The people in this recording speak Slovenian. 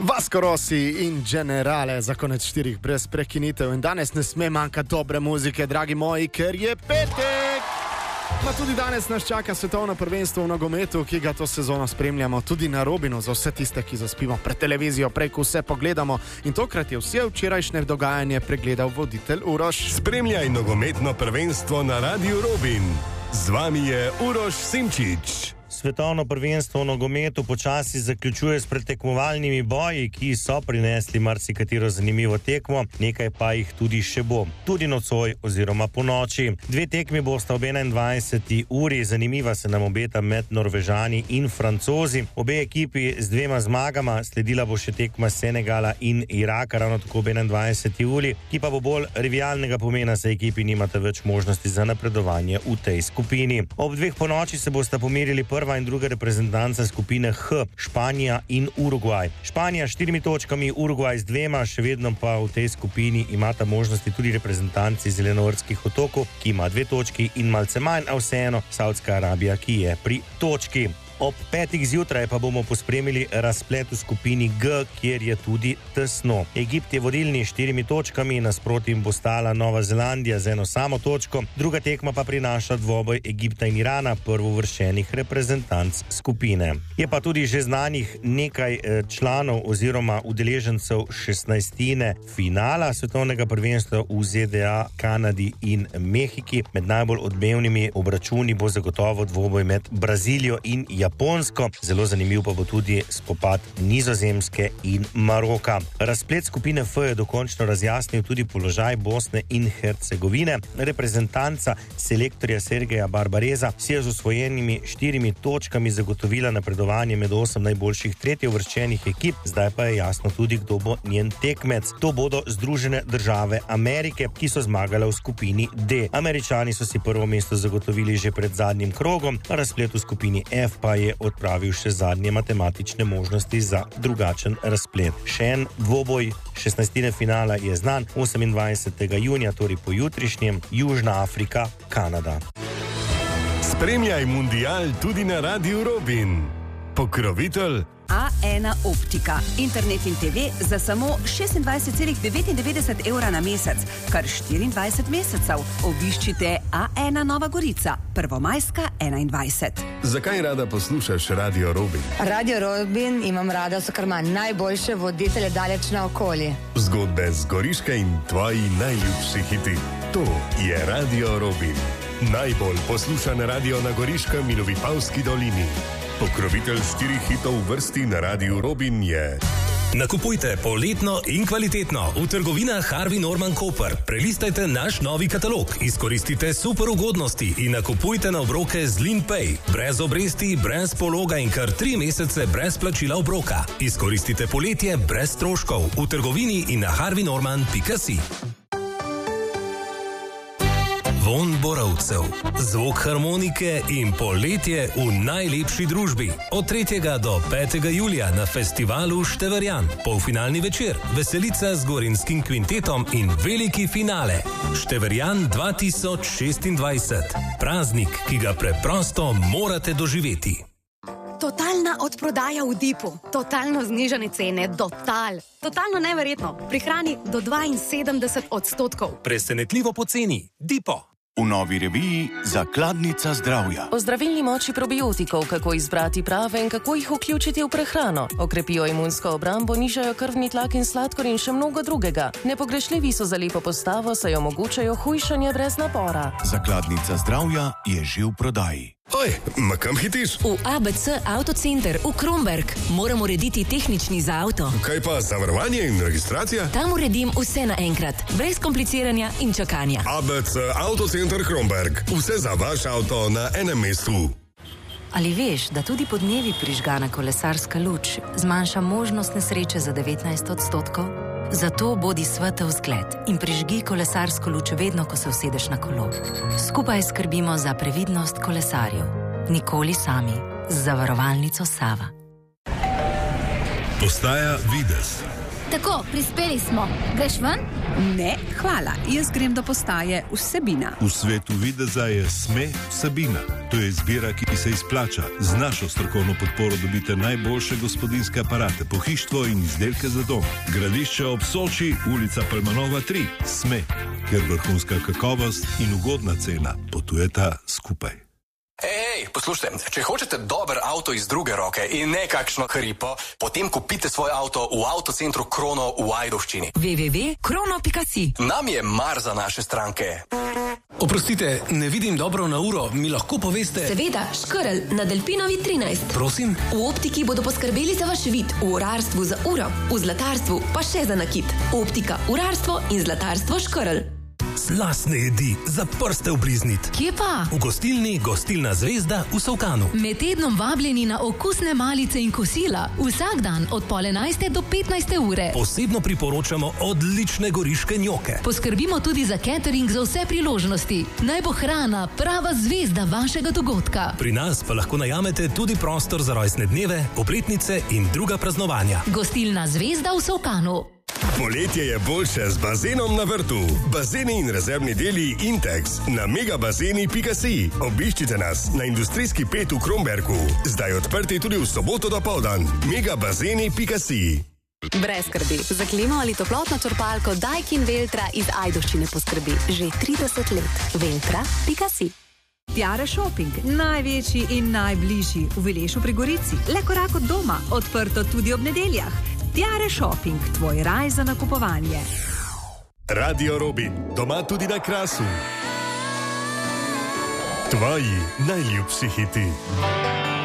Vasco Rossi in Generale za konec 4 brez prekinitev in danes ne sme manjkati dobre muzike, dragi moji, ker je petek. Pa tudi danes nas čaka svetovno prvenstvo v nogometu, ki ga to sezono spremljamo tudi na Robinu za vse tiste, ki zaspimo pred televizijo, prej ko vse pogledamo. In tokrat je vse včerajšnje dogajanje pregledal voditelj Uroš. Spremljaj nogometno prvenstvo na Radiu Robin. Z vami je Uroš Simčič. Svetovno prvenstvo v nogometu počasi zaključuje s pretekmovalnimi boji, ki so prinesli marsikatero zanimivo tekmo, nekaj pa jih tudi še bo. Tudi nocoj oziroma po noči. 2 tekmi bosta ob 21. uri, zanimiva se nam obeta med Norvežani in Francozi. Obe ekipi z 2 zmagama, sledila bo še tekma Senegala in Iraka, ravno tako ob 21. uri, ki pa bo bolj rivalnega pomena, saj ekipi nimate več možnosti za napredovanje v tej skupini. Ob 2 po noči se bosta pomerili prva in druga reprezentanca skupine H, Španija in Urugvaj. Španija s 4 točkami, Urugvaj z 2, še vedno pa v tej skupini imata možnosti tudi reprezentanci Zelenortskih otokov, ki ima 2 točki in malce manj, a vseeno Saudska Arabija, ki je pri točki. Ob 5. zjutraj pa bomo pospremili razplet v skupini G, kjer je tudi tesno. Egipt je vodilni s 4 točkami, nasproti jim bo stala Nova Zelandija z 1 samo točko. Druga tekma pa prinaša dvoboj Egipta in Irana, prvovrščenih reprezentanc skupine. Je pa tudi že znanih nekaj članov oziroma udeležencev 16. finala svetovnega prvenstva v ZDA, Kanadi in Mehiki. Med najbolj odmevnimi obračuni bo zagotovo dvoboj med Brazilijo in Japonsko. Zelo zanimiv pa bo tudi spopad Nizozemske in Maroka. Razplet skupine F je dokončno razjasnil tudi položaj Bosne in Hercegovine. Reprezentanca selektorja Sergeja Barbareza si je z osvojenimi 4 točkami zagotovila napredovanje med 8 najboljših tretjeuvrščenih ekip. Zdaj pa je jasno tudi, kdo bo njen tekmec. To bodo Združene države Amerike, ki so zmagale v skupini D. Američani so si prvo mesto zagotovili že pred zadnjim krogom, razplet v skupini F pa je odpravil še zadnje matematične možnosti za drugačen razplet. Še en dvoboj 16. finala je znan 28. junija, torej pojutrišnjem, Južna Afrika, Kanada. Spremljaj mundial tudi na Radiu Robin. Pokrovitelj A1 Optika. Internet in TV za samo 26,99 evra na mesec, kar 24 mesecev. Obiščite A1 Nova Gorica, Prvomajska 21. Zakaj rada poslušaš Radio Robin? Radio Robin imam rada, so kar ima najboljše voditelje daleč naokoli. Zgodbe z Goriške in tvoji najljubši hiti. To je Radio Robin. Najbolj poslušan radio na Goriškem in v Vipavski dolini. Pokrovitelj 4 hitov v vrsti na Radiu Robin je... Nakupujte poletno in kvalitetno v trgovinah Harvey Norman Koper. Prelistajte naš novi katalog, izkoristite super ugodnosti in nakupujte na obroke z LinPay. Brez obresti, brez pologa in kar 3 mesece brez plačila obroka. Izkoristite poletje brez stroškov v trgovini in na harveynorman.si. Vonj borovcev, zvok harmonike in poletje v najlepši družbi. Od 3. do 5. julija na festivalu Števerjan. Polfinalni večer, veselica z Gorinskim kvintetom in veliki finale. Števerjan 2026. Praznik, ki ga preprosto morate doživeti. Totalna odprodaja v Dipu, totalno znižane cene, totalno neverjetno, prihrani do 72%. Presenetljivo poceni, Dipo. V novi reviji Zakladnica zdravja. O zdravilni moči probiotikov, kako izbrati prave in kako jih vključiti v prehrano. Okrepijo imunsko obrambo, nižajo krvni tlak in sladkor in še mnogo drugega. Nepogrešljivi so za lepo postavo, saj omogočajo hujšanje brez napora. Zakladnica zdravja je že v prodaji. Oj, ma kam hitiš? V ABC Autocenter v Kromberk. Moram urediti tehnični za avto. Kaj pa zavarovanje in registracija? Tam uredim vse naenkrat, brez kompliciranja in čakanja. ABC Autocenter Kromberk. Vse za vaš avto na enem mestu. Ali veš, da tudi podnevi prižgana kolesarska luč zmanjša možnost nesreče za 19%? Zato bodi svetel zgled in prižgi kolesarsko luč vedno, ko se usedeš na kolo. Skupaj skrbimo za previdnost kolesarjev. Nikoli sami. Z zavarovalnico Sava. Postaja Videz. Tako, prispeli smo. Greš ven? Ne, hvala. Jaz grem do postaje Vsebina. V svetu videza je SME Vsebina. To je izbira, ki se izplača. Z našo strokovno podporo dobite najboljše gospodinjske aparate, pohištvo in izdelke za dom. Gradišče ob Soči, ulica Pelmanova 3. SME, kjer vrhunska kakovost in ugodna cena potujeta skupaj. Ej, poslušajte, če hočete dober avto iz druge roke in ne kakšno hripo, potem kupite svoj avto v avtocentru Krono v Ajdovščini. www.krono.si. Nam je mar za naše stranke. Oprostite, ne vidim dobro na uro, mi lahko poveste? Seveda, Škrl na Delpinovi 13. Prosim? V optiki bodo poskrbeli za vaš vid, v urarstvu za uro, v zlatarstvu pa še za nakit. Optika, urarstvo in zlatarstvo Škrl. Slastne jedi za prste obliznit. Kje pa? V gostilni Gostilna Zvezda v Solkanu. Med tednom vabljeni na okusne malice in kosila. Vsak dan od 10:30 do 15 ure. Posebno priporočamo odlične goriške njoke. Poskrbimo tudi za catering za vse priložnosti. Naj bo hrana prava zvezda vašega dogodka. Pri nas pa lahko najamete tudi prostor za rojstne dneve, obletnice in druga praznovanja. Gostilna Zvezda v Solkanu. Poletje je boljše z bazenom na vrtu. Bazeni in rezervni deli Intex na megabazeni.si. Obiščite nas na industrijski 5 v Kromberku. Zdaj odprti tudi v soboto dopoldan. megabazeni.si. Brez skrbi. Za klimo ali toplotno črpalko Daikin Veltra iz Ajdovščine poskrbi že 30 let. Veltra.si. Tiare Shopping, največji in najbližji v Vilešu pri Gorici. Le korak od doma, odprto tudi ob nedeljah. Tiare Shopping, tvoj raj za nakupovanje. Radio Robin, doma tudi na Krasu. Tvoji najljubši hiti.